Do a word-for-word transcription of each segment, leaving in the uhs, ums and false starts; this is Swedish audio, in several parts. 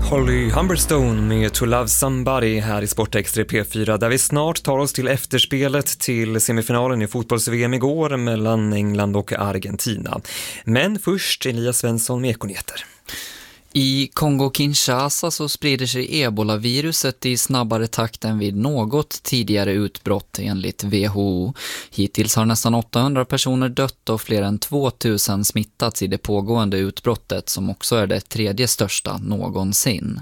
Holly Humberstone med To Love Somebody här i Sportextra P fyra, där vi snart tar oss till efterspelet till semifinalen i fotbolls-V M igår mellan England och Argentina. Men först Elias Svensson med Ekonyheter. I Kongo-Kinshasa så sprider sig ebola-viruset i snabbare takt än vid något tidigare utbrott enligt W H O. Hittills har nästan åttahundra personer dött och fler än tvåtusen smittats i det pågående utbrottet, som också är det tredje största någonsin.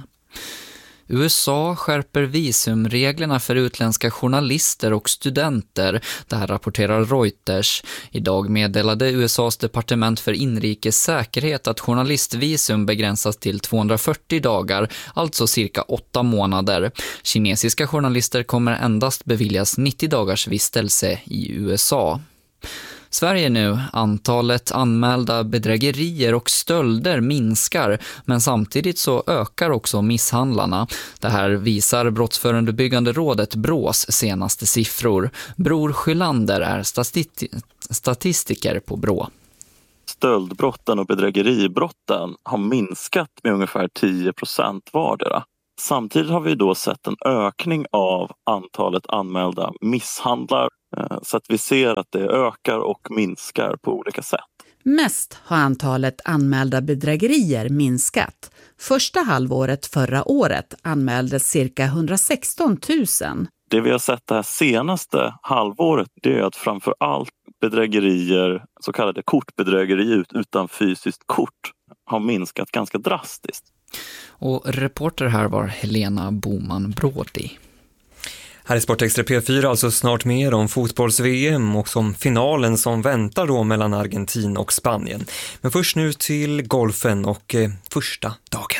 U S A skärper visumreglerna för utländska journalister och studenter. Det här rapporterar Reuters. Idag meddelade U S A:s departement för inrikes säkerhet att journalistvisum begränsas till tvåhundrafyrtio dagar, alltså cirka åtta månader. Kinesiska journalister kommer endast beviljas nittio dagars vistelse i U S A. Sverige nu, antalet anmälda bedrägerier och stölder minskar, men samtidigt så ökar också misshandlarna. Det här visar Brottsförebyggande rådet Brås senaste siffror. Bror Skylander är stati- statistiker på Brå. Stöldbrotten och bedrägeribrotten har minskat med ungefär tio procent vardera. Samtidigt har vi då sett en ökning av antalet anmälda misshandlar, så att vi ser att det ökar och minskar på olika sätt. Mest har antalet anmälda bedrägerier minskat. Första halvåret förra året anmäldes cirka etthundrasexton tusen. Det vi har sett det här senaste halvåret, det är att framför allt bedrägerier, så kallade kortbedrägerier utan fysiskt kort, har minskat ganska drastiskt. Och reporter här var Helena Boman-Brådi. Här i Sportextra P fyra alltså snart mer om fotbolls-V M och som finalen som väntar då mellan Argentina och Spanien. Men först nu till golfen och eh, första dagen.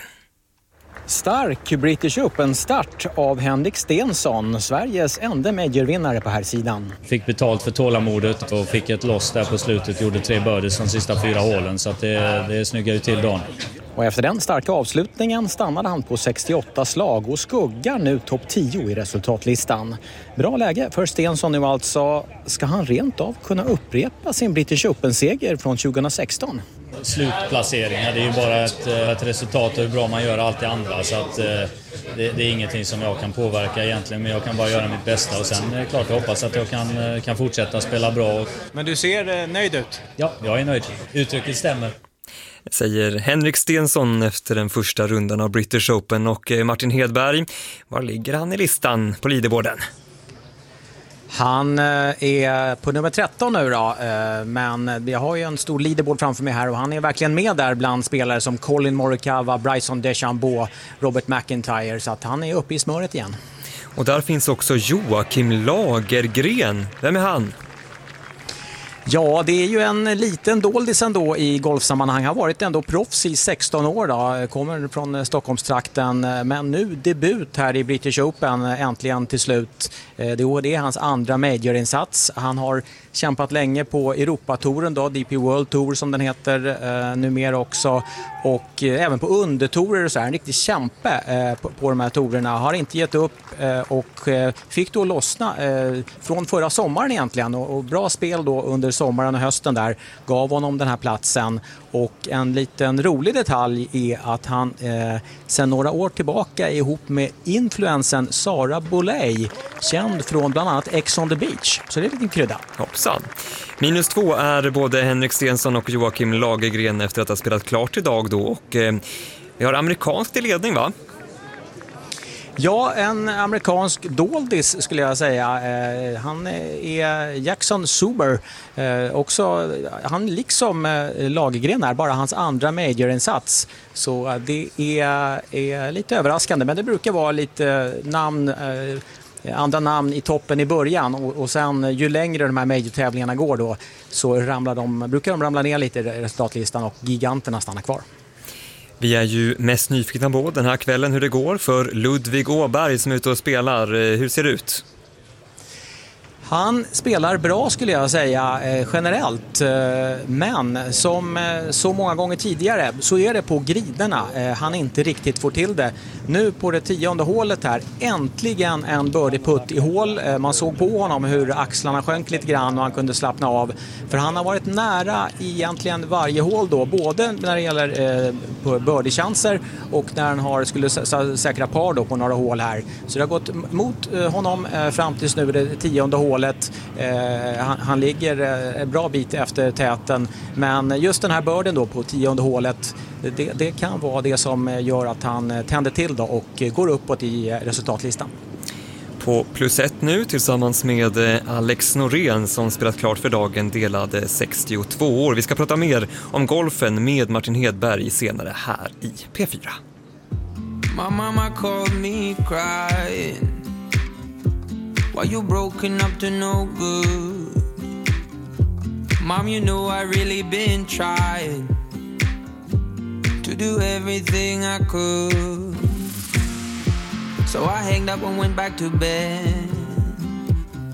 Stark British Open-start av Henrik Stenson, Sveriges enda majorvinnare på här sidan. Fick betalt för tålamodet och fick ett loss där på slutet, gjorde tre birdies de sista fyra hålen, så att det, det snyggar ju till dagen. Och efter den starka avslutningen stannade han på sextioåtta slag och skuggar nu topp tio i resultatlistan. Bra läge för Stenson nu alltså. Ska han rent av kunna upprepa sin British Open-seger från tjugohundrasexton? Slutplaceringar, det är ju bara ett, ett resultat av hur bra man gör allt det andra, så att det, det är ingenting som jag kan påverka egentligen, men jag kan bara göra mitt bästa och sen är det klart jag hoppas att jag kan, kan fortsätta spela bra. Men du ser nöjd ut? Ja, jag är nöjd. Uttrycket stämmer. Säger Henrik Stenson efter den första rundan av British Open. Och Martin Hedberg, var ligger han i listan på leaderboarden? Han är på nummer tretton nu då, men jag har ju en stor leaderboard framför mig här och han är verkligen med där bland spelare som Colin Morikawa, Bryson DeChambeau, Robert McIntyre, så att han är uppe i smöret igen. Och där finns också Joakim Lagergren. Vem är han? Ja, det är ju en liten doldis ändå i golfsammanhang. Han har varit ändå proffs i sexton år då. Kommer från Stockholmstrakten, men nu debut här i British Open äntligen till slut. Det är hans andra majorinsats. Han har kämpat länge på Europatouren då, D P World Tour som den heter numera också, och även på undertourer och så här, en riktig kämpe på, på de här tourerna. Har inte gett upp och fick då lossna från förra sommaren egentligen, och, och bra spel då under sommaren och hösten där gav honom den här platsen. Och en liten rolig detalj är att han eh, sedan några år tillbaka är ihop med influensen Sara Boulay, känd från bland annat Ex on the Beach. Så det är en liten krydda. Hoppsan. Minus två är både Henrik Stenson och Joakim Lagergren efter att ha spelat klart idag då. Och eh, vi har amerikansk i ledning, va? Ja, en amerikansk doldis skulle jag säga. Eh, han är Jackson Suber. Eh, också, han liksom eh, Lagergren är bara hans andra majorinsats. Så eh, det är, är lite överraskande. Men det brukar vara lite namn... Eh, andra namn i toppen i början och, och sen ju längre de här major-tävlingarna går då så ramlar de, brukar de ramla ner lite i resultatlistan och giganterna stannar kvar. Vi är ju mest nyfikna på den här kvällen hur det går för Ludvig Åberg som är ute och spelar. Hur ser det ut? Han spelar bra skulle jag säga eh, generellt, eh, men som eh, så många gånger tidigare så är det på griderna eh, han inte riktigt får till det. Nu på det tionde hålet här, äntligen en birdie-putt i hål. Eh, man såg på honom hur axlarna sjönk lite grann och han kunde slappna av. För han har varit nära egentligen varje hål då, både när det gäller eh, på birdie-chanser och när han har, skulle sä- säkra par då på några hål här. Så det har gått mot eh, honom eh, fram tills nu det tionde hålet. Eh, han, han ligger eh, en bra bit efter täten, men just den här börden då på tionde hålet, det, det kan vara det som gör att han tänder till då och går uppåt i resultatlistan. På plus ett nu tillsammans med Alex Norén som spelat klart för dagen, delade sextiotvå år. Vi ska prata mer om golfen med Martin Hedberg senare här i P fyra. My mama called me crying. Why you broken up to no good? Mom, you know I really been trying to do everything I could. So I hanged up and went back to bed.